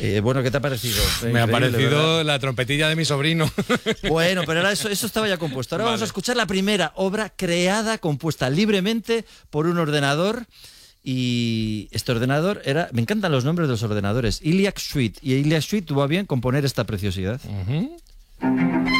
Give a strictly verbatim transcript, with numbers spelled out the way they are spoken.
Eh, bueno, ¿qué te ha parecido? Me ha parecido ¿verdad? La trompetilla de mi sobrino. Bueno, pero ahora eso, eso estaba ya compuesto. Ahora vale. vamos a escuchar la primera obra creada, compuesta libremente por un ordenador. Y este ordenador era... Me encantan los nombres de los ordenadores. Iliac Suite. Y Iliac Suite tuvo a bien componer esta preciosidad. Uh-huh.